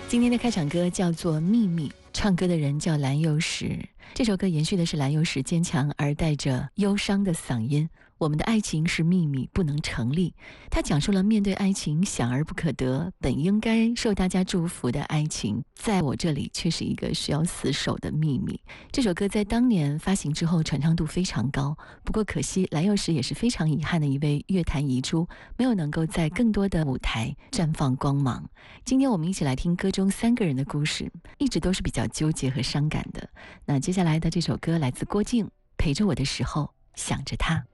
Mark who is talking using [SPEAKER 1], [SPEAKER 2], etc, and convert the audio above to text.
[SPEAKER 1] 今天的开场歌叫做《秘密》，唱歌的人叫蓝又时。这首歌延续的是蓝又时坚强而带着忧伤的嗓音。我们的爱情是秘密，不能成立。他讲述了面对爱情想而不可得，本应该受大家祝福的爱情，在我这里却是一个需要死守的秘密。这首歌在当年发行之后传唱度非常高，不过可惜蓝又时也是非常遗憾的一位乐坛遗珠，没有能够在更多的舞台绽放光芒。今天我们一起来听歌中3个人的故事，一直都是比较纠结和伤感的。那接下来的这首歌来自郭静，陪着我的时候想着他。